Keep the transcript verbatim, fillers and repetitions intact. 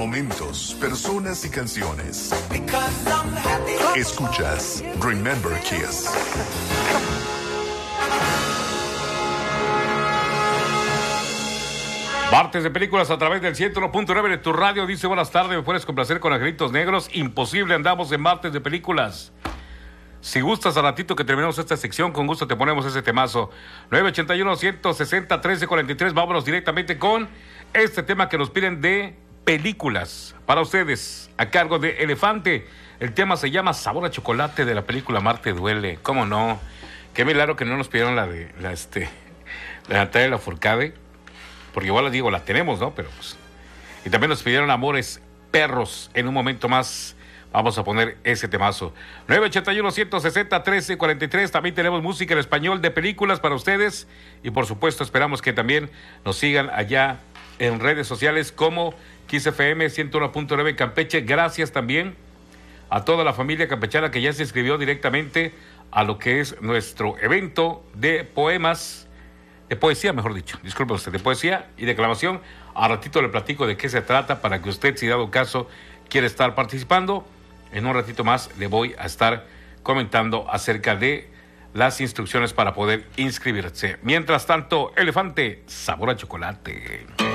momentos, personas y canciones. Escuchas Remember Kiss. Martes de películas a través del ciento uno punto nueve de tu radio. Dice buenas tardes, me puedes complacer con Angelitos Negros. Imposible, andamos en martes de películas. Si gustas, al ratito que terminemos esta sección, con gusto te ponemos ese temazo. nueve ochenta y uno, ciento sesenta, trece cuarenta y tres. Vámonos directamente con este tema que nos piden de películas. Para ustedes, a cargo de Elefante. El tema se llama Sabor a Chocolate, de la película Marte Duele. ¿Cómo no? Qué milagro que no nos pidieron la de la, este, la Natalia Lafourcade. Porque igual les digo, la tenemos, ¿no? Pero pues. Y también nos pidieron Amores Perros. En un momento más vamos a poner ese temazo. nueve ochenta y uno, ciento sesenta, trece cuarenta y tres. También tenemos música en español de películas para ustedes. Y por supuesto esperamos que también nos sigan allá en redes sociales como Kiss F M ciento uno punto nueve Campeche. Gracias también a toda la familia campechana que ya se inscribió directamente a lo que es nuestro evento de poemas, de poesía, mejor dicho, disculpe usted, de poesía y declamación. A ratito le platico de qué se trata para que usted, si dado caso, quiere estar participando. En un ratito más le voy a estar comentando acerca de las instrucciones para poder inscribirse. Mientras tanto, Elefante, Sabor a Chocolate.